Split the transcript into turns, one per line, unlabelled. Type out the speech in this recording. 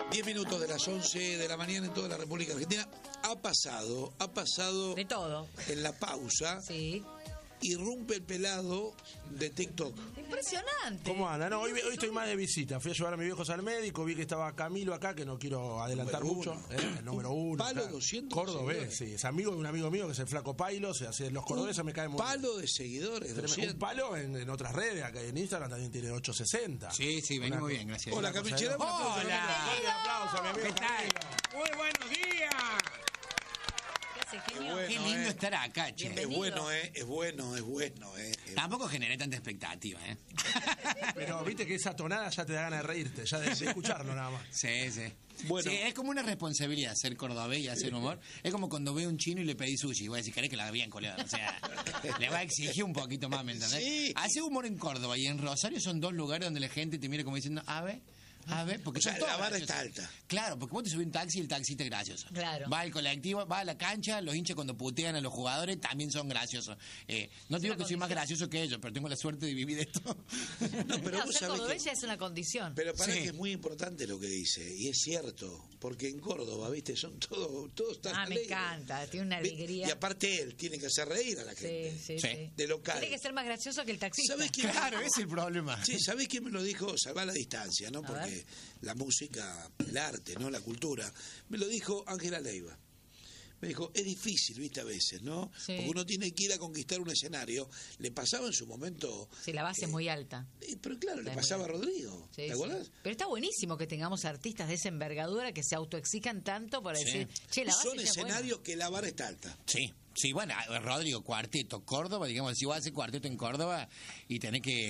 10 minutos de las 11 de la mañana en toda la República Argentina. Ha pasado
de todo.
En la pausa.
Sí.
Irrumpe el pelado de TikTok.
Impresionante.
¿Cómo anda? No, hoy estoy más de visita. Fui a llevar a mis viejos al médico, vi que estaba Camilo acá, que no quiero adelantar mucho. El número uno.
Palo
acá.
200
Cordobés,
seguidores.
sí. Es amigo de un amigo mío que es el Flaco Pailo. Se hace los cordobeses me caen muy bien.
Palo de seguidores. 200.
Un palo en otras redes, acá en Instagram también tiene 860.
Sí, venimos muy bien, gracias.
Hola, Camichera.
Hola.
Un aplauso a mi amigo.
¿Qué tal? Muy buenos días.
Genio.
Bueno,
Qué lindo estar acá, che.
Es bueno, es bueno.
Tampoco generé tanta expectativa,
Pero viste que esa tonada ya te da ganas de reírte, ya de escucharlo nada más.
Sí.
Bueno.
Sí, es como una responsabilidad ser cordobés y hacer humor. Es como cuando veo a un chino y le pedí sushi. Voy a decir, ¿querés que la haga bien, colega? O sea, le va a exigir un poquito más, ¿me entendés?
Sí.
Hacer humor en Córdoba y en Rosario son dos lugares donde la gente te mira como diciendo, a ver, porque
O sea,
son todos
la vara
graciosos.
está alta.
Claro, porque vos te subís un taxi y el taxista es gracioso.
Claro.
Va al colectivo, va a la cancha, los hinchas cuando putean a los jugadores también son graciosos. No te digo que soy más gracioso que ellos, pero tengo la suerte de vivir esto.
No, pero vos
ser
sabés
cordobés
que...
ya es una condición.
Pero para
Sí.
que es muy importante lo que dice, y es cierto, porque en Córdoba, viste, son todos tan
me
alegres.
encanta, tiene una alegría.
Y aparte él tiene que hacer reír a la gente.
Sí.
De local.
Tiene que ser más gracioso que el taxista.
¿Sabés quién?
Claro, ese es el problema.
Sí, ¿sabés quién me lo dijo? Salvar la distancia, ¿no?
A
Porque
ver.
la música, el arte, ¿no? La cultura. Me lo dijo Ángela Leiva. Me dijo, es difícil, viste, a veces, ¿no?
Sí.
Porque uno tiene que ir a conquistar un escenario. Le pasaba en su momento...
Sí, la base es muy alta.
Pero claro, le
Es
pasaba a
muy
Rodrigo.
Sí,
¿Te acuerdas?
sí. Pero está buenísimo que tengamos artistas de esa envergadura que se autoexijan tanto para decir, che, la base
Son
ya es buena.
escenarios que la vara está alta.
Sí, bueno, Rodrigo, cuarteto, Córdoba, digamos, si vos haces cuarteto en Córdoba y tenés que